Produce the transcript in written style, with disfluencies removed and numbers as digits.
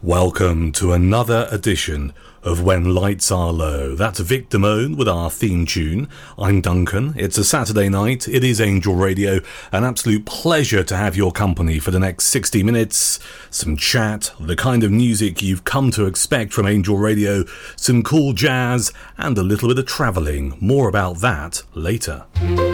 Welcome to another edition of When Lights Are Low. That's Vic Damone with our theme tune. I'm Duncan. It's a Saturday night. It is Angel Radio. An absolute pleasure to have your company for the next 60 minutes. Some chat, the kind of music you've come to expect from Angel Radio, some cool jazz, and a little bit of travelling. More about that later.